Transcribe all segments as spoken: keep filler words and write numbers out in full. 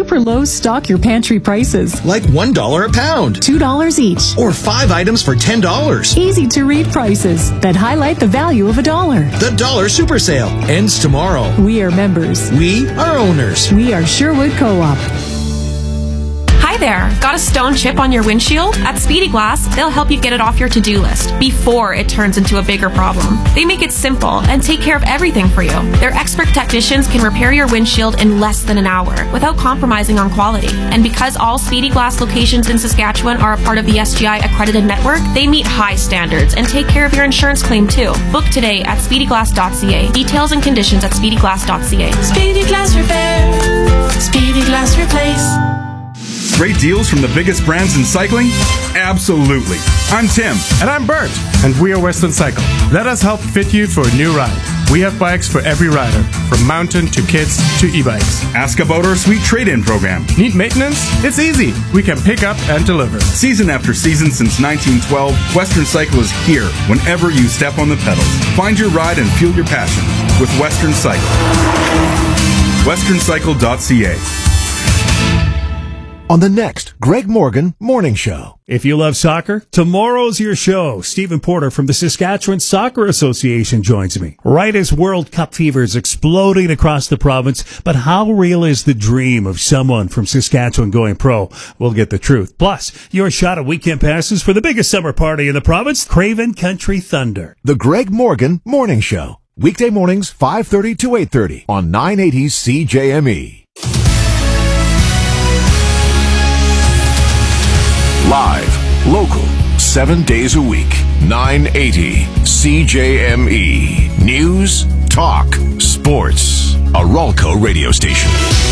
super low stock your pantry prices. Like one dollar a pound. two dollars each. Or five items for ten dollars. Easy to read prices that highlight the value of a dollar. The Dollar Super Sale ends tomorrow. We are members. We are owners. We are Sherwood Co-op. Hi there. Got a stone chip on your windshield? At Speedy Glass, they'll help you get it off your to-do list before it turns into a bigger problem. They make it simple and take care of everything for you. Their expert technicians can repair your windshield in less than an hour without compromising on quality. And because all Speedy Glass locations in Saskatchewan are a part of the S G I accredited network, they meet high standards and take care of your insurance claim too. Book today at speedy glass dot c a. Details and conditions at speedy glass dot c a. Speedy Glass Repair. Speedy Glass Replace. Great deals from the biggest brands in cycling? Absolutely. I'm Tim. And I'm Bert. And we are Western Cycle. Let us help fit you for a new ride. We have bikes for every rider, from mountain to kids to e-bikes. Ask about our sweet trade-in program. Need maintenance? It's easy. We can pick up and deliver. Season after season since nineteen twelve, Western Cycle is here whenever you step on the pedals. Find your ride and fuel your passion with Western Cycle. western cycle dot c a. On the next Greg Morgan Morning Show. If you love soccer, tomorrow's your show. Stephen Porter from the Saskatchewan Soccer Association joins me. Right as World Cup fever is exploding across the province, but how real is the dream of someone from Saskatchewan going pro? We'll get the truth. Plus, your shot at weekend passes for the biggest summer party in the province, Craven Country Thunder. The Greg Morgan Morning Show. Weekday mornings, five thirty to eight thirty on nine eighty C J M E. Live, local, seven days a week, nine eighty C J M E. News, talk, sports. A Ralco radio station.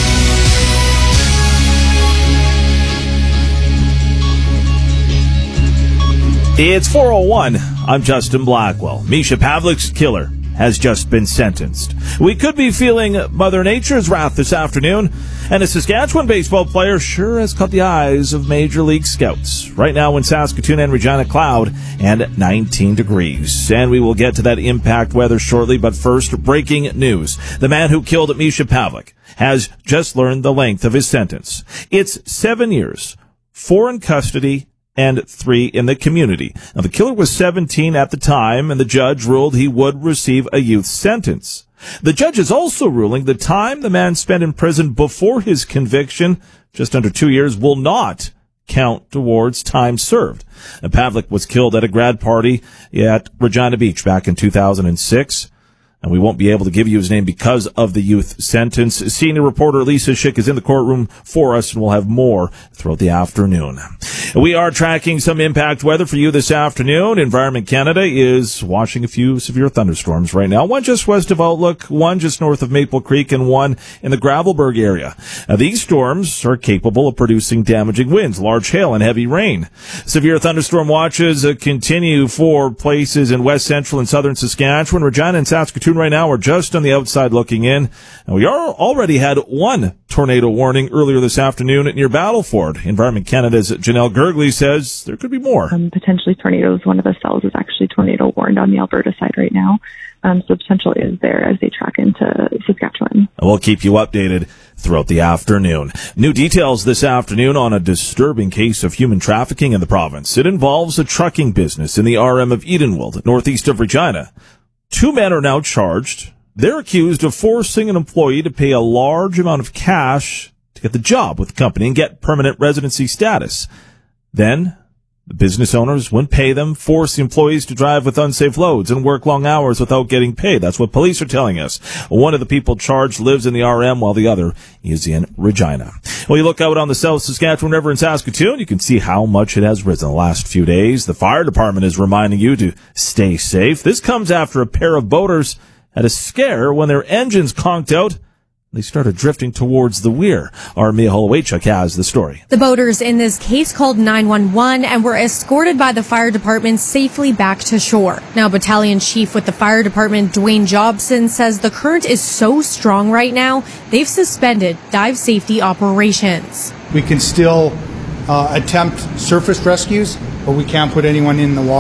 It's four oh one. I'm Justin Blackwell. Misha Pavlik's killer has just been sentenced. We could be feeling Mother Nature's wrath this afternoon, and a Saskatchewan baseball player sure has caught the eyes of Major League scouts. Right now in Saskatoon and Regina, cloud and nineteen degrees. And we will get to that impact weather shortly, but first, breaking news. The man who killed Misha Pavlik has just learned the length of his sentence. It's seven years, four in custody, and three in the community. Now, the killer was seventeen at the time, and the judge ruled he would receive a youth sentence. The judge is also ruling the time the man spent in prison before his conviction, just under two years, will not count towards time served. Now, Pavlik was killed at a grad party at Regina Beach back in two thousand six. And we won't be able to give you his name because of the youth sentence. Senior reporter Lisa Schick is in the courtroom for us, and we'll have more throughout the afternoon. We are tracking some impact weather for you this afternoon. Environment Canada is watching a few severe thunderstorms right now. One just west of Outlook, one just north of Maple Creek, and one in the Gravelburg area. Now, these storms are capable of producing damaging winds, large hail, and heavy rain. Severe thunderstorm watches uh, continue for places in west central and southern Saskatchewan. Regina and Saskatoon right now are just on the outside looking in. And we are already had one tornado warning earlier this afternoon near Battleford. Environment Canada's Janelle Gergley says there could be more. Um, potentially tornadoes. One of the cells is actually tornado warned on the Alberta side right now. Um, so potential is there as they track into Saskatchewan. We'll keep you updated throughout the afternoon. New details this afternoon on a disturbing case of human trafficking in the province. It involves a trucking business in the R M of Edenwold, northeast of Regina. Two men are now charged. They're accused of forcing an employee to pay a large amount of cash to get the job with the company and get permanent residency status. Then, the business owners wouldn't pay them, force the employees to drive with unsafe loads and work long hours without getting paid. That's what police are telling us. One of the people charged lives in the R M while the other is in Regina. Well, you look out on the South Saskatchewan River in Saskatoon, you can see how much it has risen the last few days. The fire department is reminding you to stay safe. This comes after a pair of boaters had a scare when their engines conked out. They started drifting towards the weir. Our Mia Holowaychuk has the story. The boaters in this case called nine one one and were escorted by the fire department safely back to shore. Now, Battalion Chief with the fire department, Dwayne Jobson, says the current is so strong right now, they've suspended dive safety operations. We can still uh, attempt surface rescues, but we can't put anyone in the water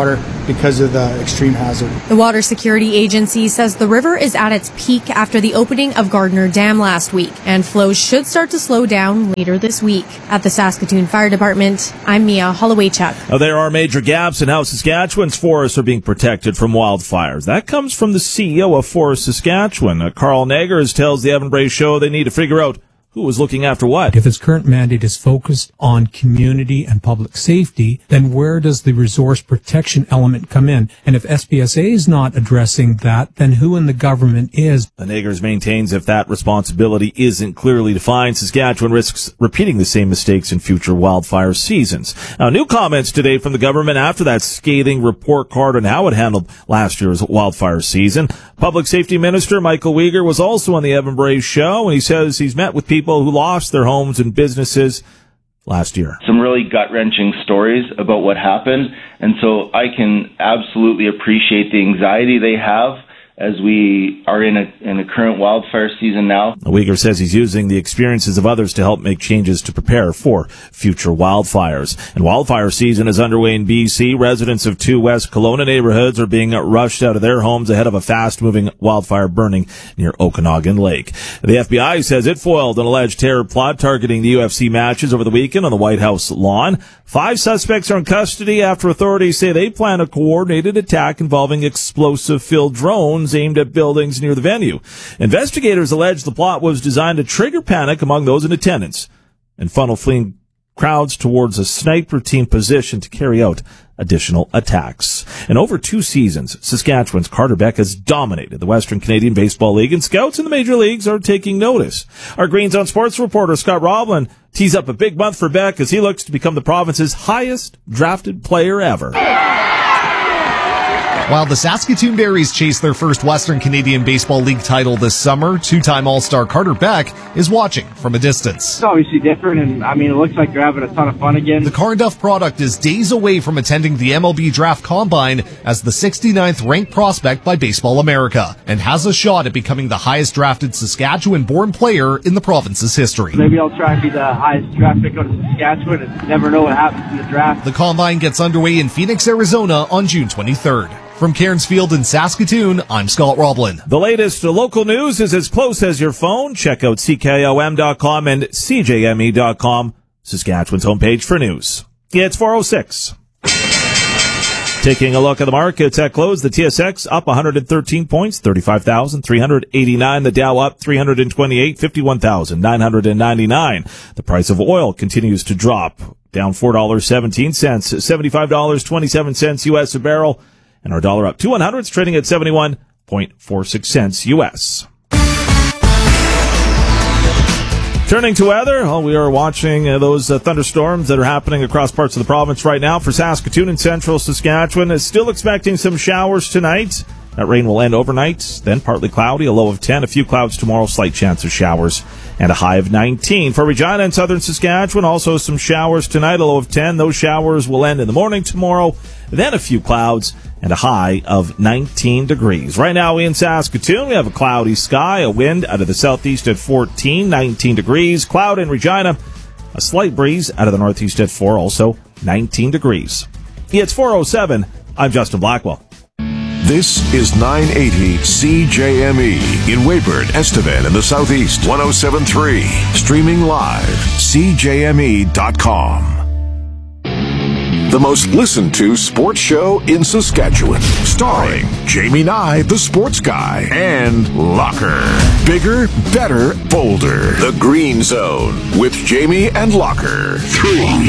because of the extreme hazard. The Water Security Agency says the river is at its peak after the opening of Gardner Dam last week, and flows should start to slow down later this week. At the Saskatoon Fire Department, I'm Mia Hollowaychuk. Now, there are major gaps in how Saskatchewan's forests are being protected from wildfires. That comes from the C E O of Forest Saskatchewan. Uh, Carl Nagers tells the Evan Bray Show they need to figure out who was looking after what. If its current mandate is focused on community and public safety, then where does the resource protection element come in? And if S P S A is not addressing that, then who in the government is? Nagers maintains if that responsibility isn't clearly defined, Saskatchewan risks repeating the same mistakes in future wildfire seasons. Now, new comments today from the government after that scathing report card on how it handled last year's wildfire season. Public Safety Minister Michael Uyghur was also on the Evan Bray Show, and he says he's met with people who lost their homes and businesses last year. Some really gut-wrenching stories about what happened, and so I can absolutely appreciate the anxiety they have as we are in a in a current wildfire season now. Uyghur says he's using the experiences of others to help make changes to prepare for future wildfires. And wildfire season is underway in B C. Residents of two West Kelowna neighborhoods are being rushed out of their homes ahead of a fast-moving wildfire burning near Okanagan Lake. The F B I says it foiled an alleged terror plot targeting the U F C matches over the weekend on the White House lawn. Five suspects are in custody after authorities say they plan a coordinated attack involving explosive-filled drones aimed at buildings near the venue. Investigators allege the plot was designed to trigger panic among those in attendance and funnel fleeing crowds towards a sniper team positioned to carry out additional attacks. In over two seasons, Saskatchewan's Carter Beck has dominated the Western Canadian Baseball League, and scouts in the major leagues are taking notice. Our Greens on Sports reporter Scott Roblin tees up a big month for Beck as he looks to become the province's highest drafted player ever. While the Saskatoon Berries chase their first Western Canadian Baseball League title this summer, two-time All-Star Carter Beck is watching from a distance. It's obviously different, and I mean, it looks like they're having a ton of fun again. The Car and Duff product is days away from attending the M L B Draft Combine as the sixty-ninth ranked prospect by Baseball America, and has a shot at becoming the highest drafted Saskatchewan-born player in the province's history. Maybe I'll try and be the highest draft pick out of Saskatchewan and never know what happens in the draft. The Combine gets underway in Phoenix, Arizona on June twenty-third. From Cairns Field in Saskatoon, I'm Scott Roblin. The latest local news is as close as your phone. Check out C K O M dot com and C J M E dot com, Saskatchewan's homepage for news. Yeah, it's four oh six. Taking a look at the markets at close, the T S X up one hundred thirteen points, thirty-five thousand three hundred eighty-nine. The Dow up three hundred twenty-eight, fifty-one thousand nine hundred ninety-nine. The price of oil continues to drop, down four dollars and seventeen cents, seventy-five dollars and twenty-seven cents U S a barrel. And our dollar up two one hundredths, trading at seventy-one point four six cents U S. Turning to weather, well, we are watching uh, those uh, thunderstorms that are happening across parts of the province right now. For Saskatoon and central Saskatchewan, is still expecting some showers tonight. That rain will end overnight, then partly cloudy, a low of ten, a few clouds tomorrow, slight chance of showers, and a high of nineteen. For Regina and southern Saskatchewan, also some showers tonight, a low of ten. Those showers will end in the morning tomorrow, then a few clouds, and a high of nineteen degrees. Right now in Saskatoon, we have a cloudy sky, a wind out of the southeast at fourteen, nineteen degrees. Cloud in Regina, a slight breeze out of the northeast at four, also nineteen degrees. It's four oh seven. I'm Justin Blackwell. This is nine eighty C J M E in Weyburn, Estevan, in the southeast. one oh seven point three. Streaming live. C J M E dot com. The most listened to sports show in Saskatchewan. Starring Jamie Nye, the sports guy, and Locker. Bigger, better, bolder. The Green Zone with Jamie and Locker. Three.